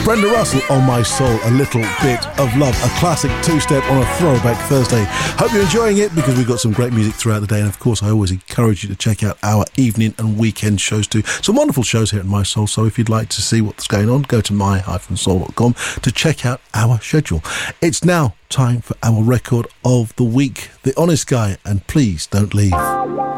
Brenda Russell, On My Soul, A Little Bit of Love, a classic two-step on a throwback Thursday. Hope you're enjoying it, because we've got some great music throughout the day, and of course I always encourage you to check out our evening and weekend shows too. Some wonderful shows here at My Soul, so if you'd like to see what's going on, go to my-soul.com to check out our schedule. It's now time for our record of the week, The Honest Guy, and Please Don't Leave.